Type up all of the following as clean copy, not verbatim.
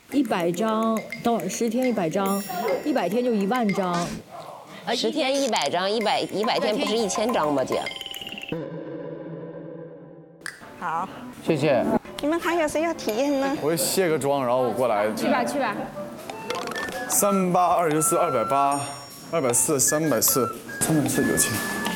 100张，等会儿10天100张，100天就1万张。 10天100张，100天不是1000张吗，姐？ 好， 谢谢。 你们还有谁要体验呢？ 我卸个妆，然后我过来。 去吧去吧。 38、24、280、240、340、340有钱。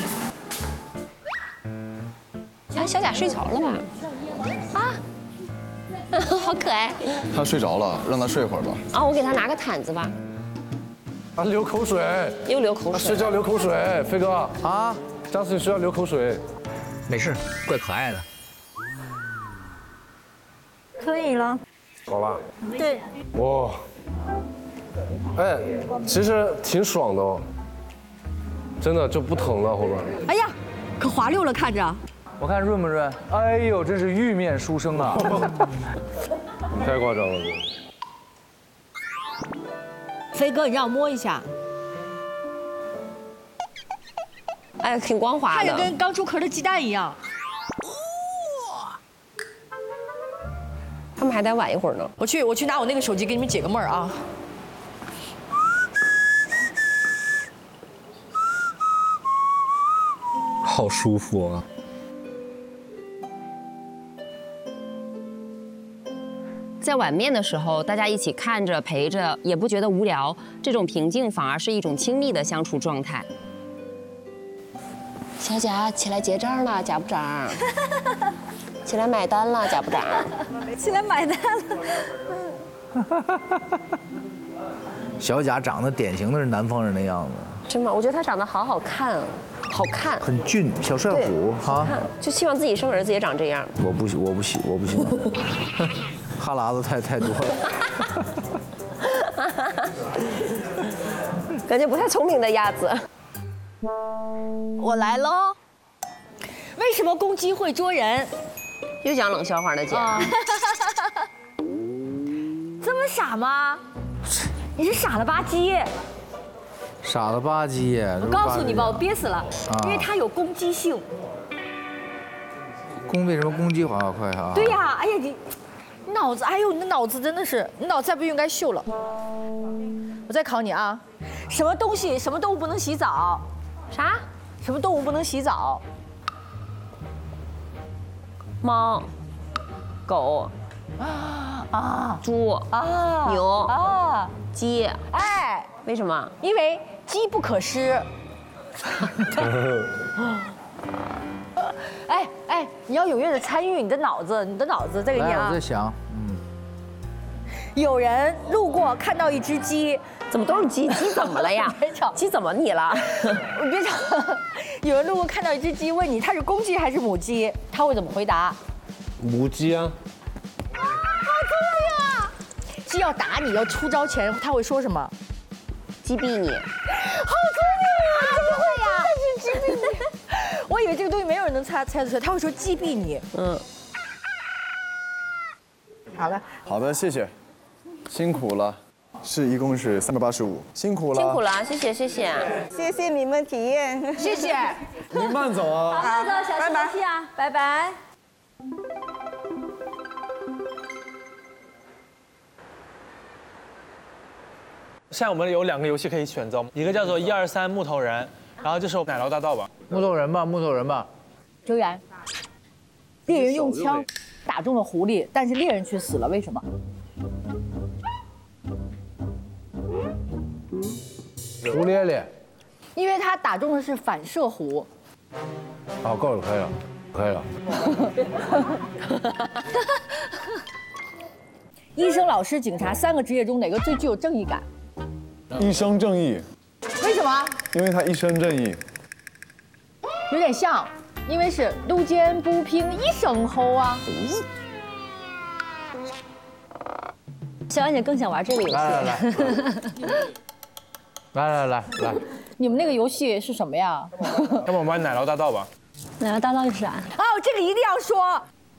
哎，小贾睡着了吧？啊，好可爱。 他睡着了，让他睡会儿吧。 啊，我给他拿个毯子吧。 啊，流口水， 又流口水。 睡觉流口水，飞哥啊，张思雨睡觉流口水。 没事，怪可爱的。 可以了。 好了。 对。 哇。哎，其实挺爽的哦，真的就不疼了后边。 哎呀，可滑溜了，看着。 我看润不润？哎呦，真是玉面书生啊！ 太夸张了。 飞哥，你让我摸一下， 哎，挺光滑的， 看着跟刚出壳的鸡蛋一样。 他们还得晚一会儿呢。 我去拿我那个手机给你们解个闷儿啊。 好舒服啊！ 在碗面的时候，大家一起看着陪着，也不觉得无聊，这种平静反而是一种亲密的相处状态。小贾，起来结账了，贾部长。起来买单了，贾部长。 起来买单了。 小贾长得典型的是南方人的样子， 真吗？我觉得他长得好好看，好看， 很俊，小帅虎哈。 就希望自己生儿子也长这样。 我不喜欢，哈喇子太多了。 感觉不太聪明的鸭子。 我来喽。为什么公鸡会捉人？ 又讲冷笑话呢，姐。 这么傻吗？你是傻了吧唧。 傻了吧唧。 我告诉你吧，我憋死了，因为它有攻击性。 为什么公鸡滑快啊？ 对呀，哎呀你脑子，哎呦你的脑子真的是，你脑子再不应该锈了。我再考你啊，什么动物不能洗澡？ 啥？ 什么动物不能洗澡？ 猫、狗、猪、牛、鸡。 哎， 为什么？ 因为机不可失。哎，你要踊跃的参与，你的脑子再给你啊。 我在想， 有人路过看到一只鸡， 怎么都是鸡？鸡怎么了呀？ 别吵， 鸡怎么你了？ 我别吵。有人路过看到一只鸡，问你它是公鸡还是母鸡，他会怎么回答？ 母鸡啊。 好聪明啊！鸡要打你要出招前，他会说什么？ 鸡毙你。 好聪明啊！怎么会呀？是鸡毙你。我以为这个东西没有人能猜得出来，他会说击毙你。好了。 好的，谢谢，辛苦了，一共是385，辛苦了， 辛苦了，谢谢。 谢谢你们体验， 谢谢。 您慢走啊。 好，慢走，小心呼吸啊，拜拜。 现在我们有2个游戏可以选择，一个叫做1、2、3木头人，然后就是奶酪大道吧。 木头人吧。 周然，猎人用枪打中了狐狸，但是猎人却死了，为什么？ 胡咧咧。 因为他打中的是反射弧。 好，够了，可以了。 医生、老师、警察3个职业中哪个最具有正义感？ 一生正义。 为什么？ 因为他一身正义。 有点像，因为是路见不平一声吼啊。小安姐更想玩这个游戏。 来， 你们那个游戏是什么呀？ 要不我们玩奶酪大道吧？ 奶酪大道是啥？哦，这个一定要说。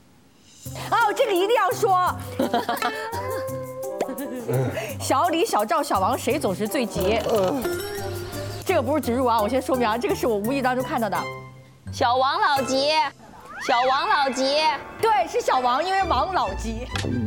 小李、小赵、小王谁总是最急？这个不是植入啊，我先说明啊，这个是我无意当中看到的。 小王老吉， 对，是小王，因为王老吉。